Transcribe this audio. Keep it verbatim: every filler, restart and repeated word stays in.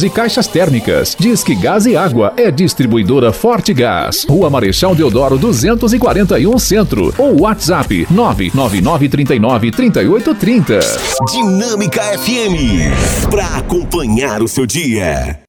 e caixas térmicas. Disque Gás e Água é distribuidora Forte Gás. Rua Marechal Deodoro duzentos e quarenta e um Centro. Ou WhatsApp nove nove nove, trinta e nove, trinta e oito, trinta. Dinâmica F M, pra acompanhar o seu dia.